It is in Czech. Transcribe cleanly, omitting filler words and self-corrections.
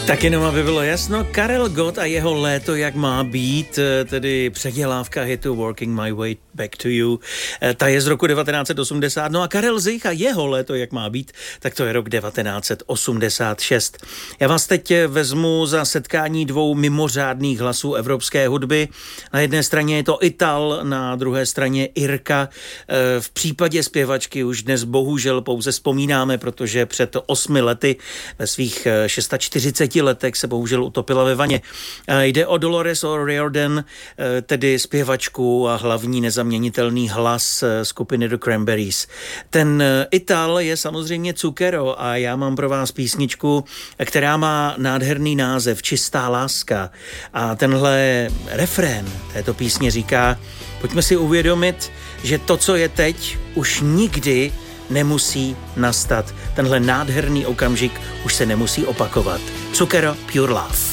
Tak jenom, aby bylo jasno, Karel Gott a jeho Léto, jak má být, tedy předělávka hitu Working My Way Back to You, ta je z roku 1980, no a Karel Zich a jeho Léto, jak má být, tak to je rok 1986. Já vás teď vezmu za setkání dvou mimořádných hlasů evropské hudby. Na jedné straně je to Ital, na druhé straně Irka. V případě zpěvačky už dnes bohužel pouze vzpomínáme, protože před 8 lety ve svých 46 letech se bohužel utopila ve vaně. Jde o Dolores O'Riordan, tedy zpěvačku a hlavní nezaměnitelný hlas skupiny The Cranberries. Ten Ital je samozřejmě Zucchero a já mám pro vás písničku, která má nádherný název Čistá láska. A tenhle refrén této písně říká: pojďme si uvědomit, že to, co je teď, už nikdy nemusí nastat. Tenhle nádherný okamžik už se nemusí opakovat. Zucchero, Pure Love.